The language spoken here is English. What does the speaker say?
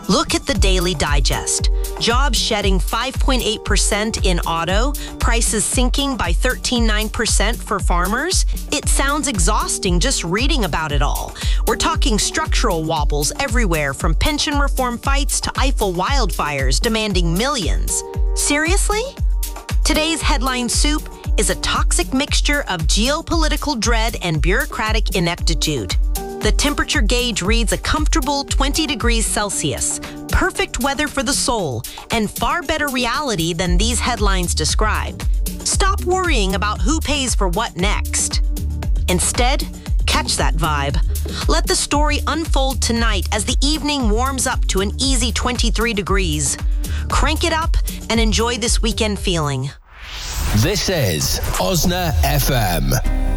Look at the Daily Digest. Jobs shedding 5.8% in auto, prices sinking by 13.9% for farmers. It sounds exhausting just reading about it all. We're talking structural wobbles everywhere, from pension reform fights to Eiffel wildfires demanding millions. Seriously? Today's headline soup is a toxic mixture of geopolitical dread and bureaucratic ineptitude. The temperature gauge reads a comfortable 20 degrees Celsius, perfect weather for the soul, and far better reality than these headlines describe. Stop worrying about who pays for what next. Instead, catch that vibe. Let the story unfold tonight as the evening warms up to an easy 23 degrees. Crank it up and enjoy this weekend feeling. This is Osna FM.